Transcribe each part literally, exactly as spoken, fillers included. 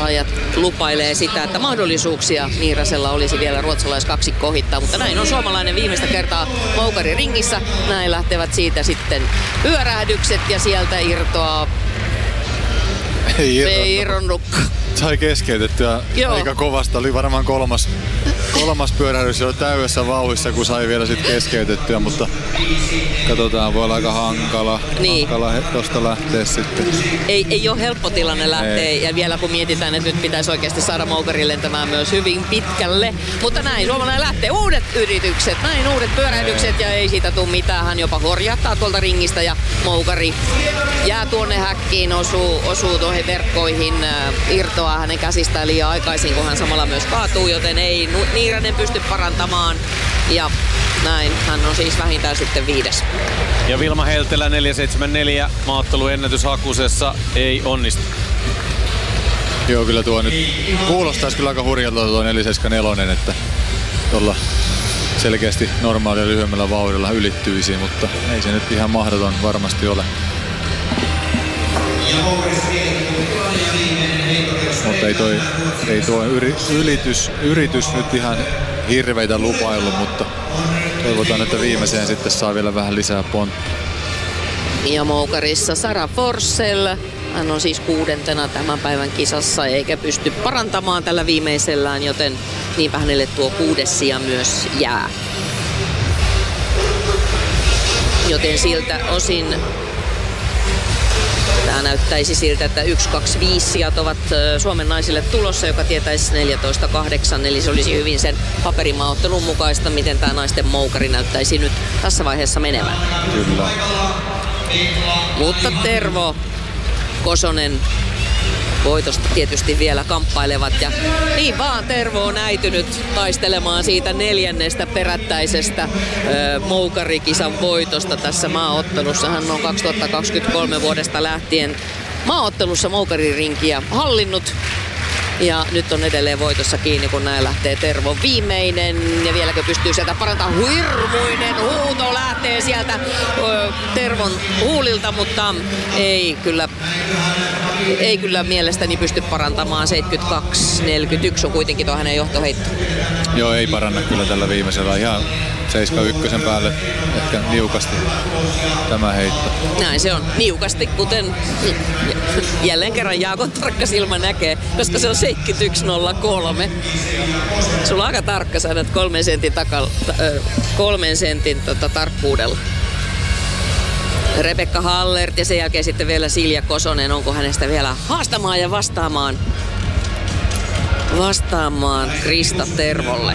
vastaajat lupailee sitä, että mahdollisuuksia Niirasella olisi vielä ruotsalaiskaksikko ohittaa, mutta näin on suomalainen viimeistä kertaa moukari ringissä. Näin lähtevät siitä sitten pyörähdykset ja sieltä irtoaa. Ei, ei irronnutkaan. Sai keskeytettyä Joo. aika kovasta. Oli varmaan kolmas, kolmas pyörähdys jo täydessä vauhissa, kun sai vielä sitten keskeytettyä, mutta katsotaan, voi olla aika hankala, niin. hankala tosta lähteä sitten. Ei, ei ole helppo tilanne lähteä, ei. Ja vielä kun mietitään, että nyt pitäisi oikeasti saada moukari lentämään myös hyvin pitkälle. Mutta näin, suomalainen lähtee, uudet yritykset, näin uudet pyörähdykset, ja ei siitä tule mitään. Hän jopa horjahtaa tuolta ringistä ja moukari jää tuonne häkkiin, osuu, osuu tuohon verkkoihin, äh, irtoaa hänen käsistään liian aikaisin, kun hän samalla myös kaatuu, joten ei Niiranen pysty parantamaan. Ja näin, hän on siis vähintään sitten viides. Ja Vilma Heltelä neljä seitsemän neljä maaottelun ennätyshakusessa ei onnistu. Joo, kyllä tuo nyt kuulostaisi kyllä aika hurjalta tuo neljä seitsemän neljä, että tuolla selkeästi normaalia lyhyemmällä vauhdilla ylittyisi, mutta ei se nyt ihan mahdoton varmasti ole. Mutta ei, toi, ei tuo yri, ylitys, yritys nyt ihan hirveitä lupailu, mutta toivotaan, että viimeiseen sitten saa vielä vähän lisää ponttia. Ja moukarissa Sara Forssell. Hän on siis kuudentena tämän päivän kisassa eikä pysty parantamaan tällä viimeisellään, joten niinpä hänelle tuo kuudes sija myös jää. Joten siltä osin tämä näyttäisi siltä, että yksi kaksi viisi sijat ovat Suomen naisille tulossa, joka tietäisi neljätoista kahdeksan, eli se olisi hyvin sen paperimaaottelun mukaista, miten tämä naisten moukari näyttäisi nyt tässä vaiheessa menevän. Kyllä. Mutta Tervo, Kosonen voitosta tietysti vielä kamppailevat, ja niin vaan Tervo on äitynyt taistelemaan siitä neljännestä perättäisestä ö, moukarikisan voitosta tässä maaottelussa. Hän on kaksituhattakaksikymmentäkolme vuodesta lähtien maaottelussa moukaririnkiä hallinnut. Ja nyt on edelleen voitossa kiinni, kun näin lähtee Tervo viimeinen. Ja vieläkö pystyy sieltä parantamaan? Hirmuinen huuto lähtee sieltä ö, Tervon huulilta, mutta ei kyllä, ei kyllä mielestäni pysty parantamaan. seitsemänkymmentäkaksi neljäkymmentäyksi on kuitenkin tuo hänen johtoheitto. Joo, ei paranna kyllä tällä viimeisellä. Ihan seitsemänkymmentäyksi päälle ehkä niukasti tämä heitto. Näin se on. Niukasti, kuten jälleen kerran Jaakon tarkka silmä näkee, koska se on seitsemänkymmentäyksi nolla kolme. Sulla on aika tarkka, sä näet kolmen sentin, takal, äh, kolmen sentin tota, tarkkuudella. Rebekka Hallert ja sen jälkeen sitten vielä Silja Kosonen. Onko hänestä vielä haastamaan ja vastaamaan? Vastaamaan Krista Tervolle.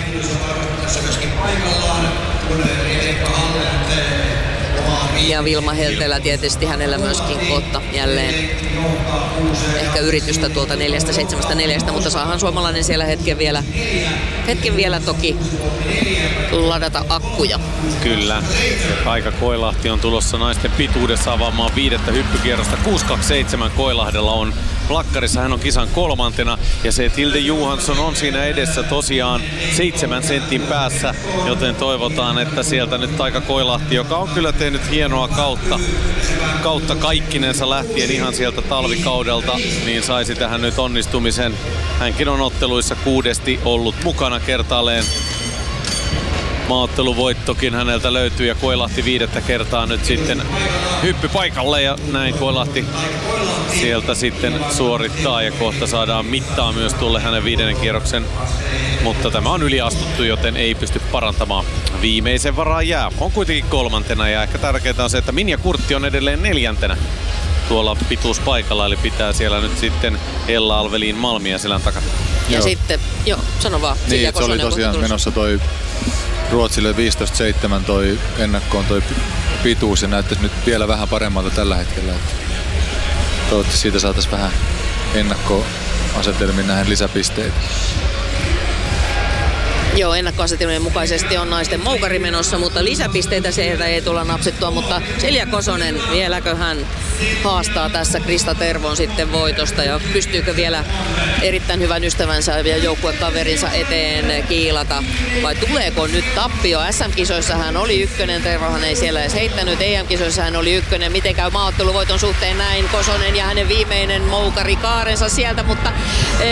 Ja Vilma Heltelä tietysti hänellä myöskin kohta jälleen ehkä yritystä tuolta neljästä seitsemästä neljästä, mutta saahan suomalainen siellä hetken vielä, hetken vielä toki ladata akkuja. Kyllä. Kaika Koilahti on tulossa naisten pituudessa avaamaan viidettä hyppykierrosta. kuusi kaksi seitsemän Koilahdella on plakkarissa. Hän on kisan kolmantena ja se Tilde Johansson on siinä edessä tosiaan seitsemän sentin päässä, joten toivotaan, että sieltä nyt Taika Koilahti, joka on kyllä tehnyt hienoa kautta, kautta kaikkinensa lähtien ihan sieltä talvikaudelta, niin saisi tähän nyt onnistumisen. Hänkin on otteluissa kuudesti ollut mukana kertaalleen. Maaotteluvoittokin häneltä löytyy ja Koilahti viidettä kertaa nyt sitten hyppy paikalle ja näin Koilahti sieltä sitten suorittaa ja kohta saadaan mittaa myös tulle hänen viidennen kierroksen. Mutta tämä on yliastuttu, joten ei pysty parantamaan. Viimeisen varaan jää. On kuitenkin kolmantena ja ehkä tärkeää on se, että Minja Kurtti on edelleen neljäntenä tuolla pituuspaikalla, eli pitää siellä nyt sitten Ella Alvelin Malmia selän takana. Ja joo. Sitten, joo, sano vaan. Niin, se oli tosiaan menossa toi Ruotsille viisitoista seitsemän toi ennakkoon toi pituus ja näyttäisi nyt vielä vähän paremmalta tällä hetkellä. Toivottavasti siitä saataisiin vähän ennakkoasetelmiin näihin lisäpisteitä. Joo, ennakkoasetelmien mukaisesti on naisten moukari menossa, mutta lisäpisteitä sieltä ei tulla napsittua, mutta Silja Kosonen, vieläkö hän haastaa tässä Krista Tervon sitten voitosta ja pystyykö vielä erittäin hyvän ystävänsä ja joukkuekaverinsa eteen kiilata vai tuleeko nyt tappio? S M-kisoissa hän oli ykkönen, Tervohan ei siellä edes heittänyt, E M-kisoissa hän oli ykkönen, miten käy maaotteluvoiton suhteen näin Kosonen ja hänen viimeinen moukari kaarensa sieltä, mutta